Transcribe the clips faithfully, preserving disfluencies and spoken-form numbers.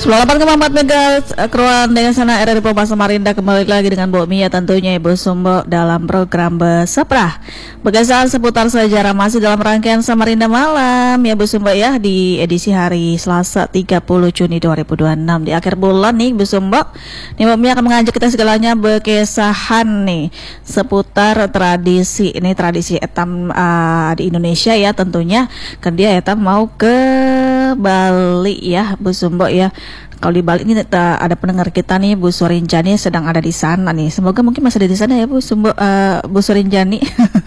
sembilan puluh delapan koma empat megahertz Kruan dengan sana R R I Propa Samarinda kembali lagi dengan Bu Mia tentunya Ibu Sumbo dalam program Beseprah. Begasan seputar sejarah masih dalam rangkaian Samarinda Malam ya Bu Sumbo ya, di edisi hari Selasa tiga puluh Juni dua ribu dua puluh enam di akhir bulan nih Bu Sumbo. Nih Bu Mia akan mengajak kita segalanya berkesahan nih seputar tradisi ini tradisi etam uh, di Indonesia ya tentunya. Kan dia etam mau ke Bali ya Bu Sumbo ya. Kalau di Bali ini ada pendengar kita nih Bu Surinjani sedang ada di sana nih. Semoga mungkin masih ada di sana ya Bu Sumbo, uh, Bu Surinjani.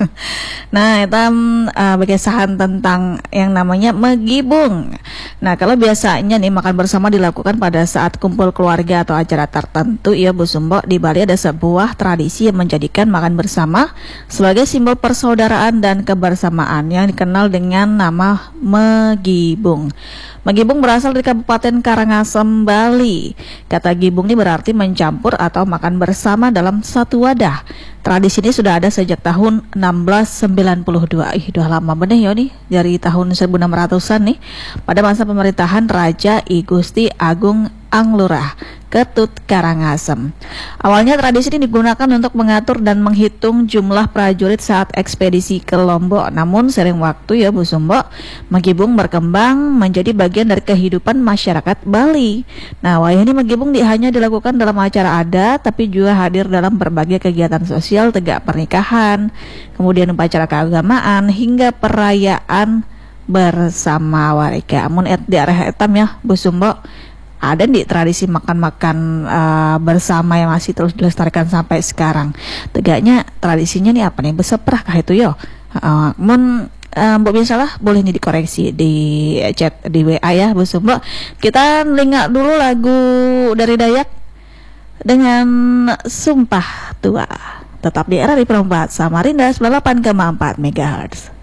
Nah, itu uh, berkesahan tentang yang namanya megibung. Nah, kalau biasanya nih makan bersama dilakukan pada saat kumpul keluarga atau acara tertentu ya Bu Sumbo. Di Bali ada sebuah tradisi yang menjadikan makan bersama sebagai simbol persaudaraan dan kebersamaan yang dikenal dengan nama megibung. Megibung berasal dari Kabupaten Karangasem, Bali. Kata gibung ini berarti mencampur atau makan bersama dalam satu wadah. Tradisi ini sudah ada sejak tahun enam belas sembilan puluh dua. Ih, udah lama bener ya nih, dari tahun seribu enam ratusan nih. Pada masa pemerintahan Raja I Gusti Agung Anglurah Ketut Karangasem. Awalnya tradisi ini digunakan untuk mengatur dan menghitung jumlah prajurit saat ekspedisi ke Lombok. Namun sering waktu ya Bu Sumbo, megibung berkembang menjadi bagian dari kehidupan masyarakat Bali. Nah, wayah ini megibung hanya dilakukan dalam acara adat, tapi juga hadir dalam berbagai kegiatan sosial, tegak pernikahan, kemudian upacara keagamaan hingga perayaan bersama warga. Amun et di area etam ya Bu Sumbo, ada di tradisi makan-makan uh, bersama yang masih terus dilestarikan sampai sekarang. Tegaknya tradisinya nih apa nih? Beseprah kah itu yo? Uh, mun uh, Mbak biasalah boleh nih dikoreksi di chat di W A ya Bu Sumbo. Kita dengar dulu lagu dari Dayak dengan Sumpah Tua. Tetap di R R I Perempat Samarinda sembilan puluh delapan koma empat megahertz.